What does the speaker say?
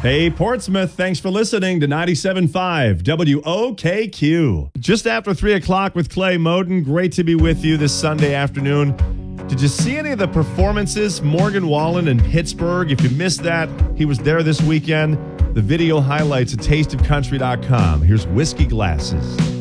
Hey, Portsmouth, thanks for listening to 97.5 WOKQ. Just after 3 o'clock with Clay Moden. Great to be with you this Sunday afternoon. Did you see any of the performances? Morgan Wallen in Pittsburgh. If you missed that, he was there this weekend. The video highlights at tasteofcountry.com. Here's Whiskey Glasses.